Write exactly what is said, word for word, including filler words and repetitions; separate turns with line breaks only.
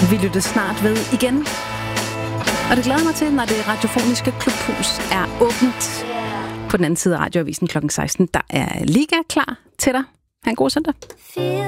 Vi lytter snart ved igen. Og det glæder mig til, når det radiofoniske klubhus er åbent. På den anden side af radioavisen klokken seksten, der er Liga klar til dig. Ha' en god søndag.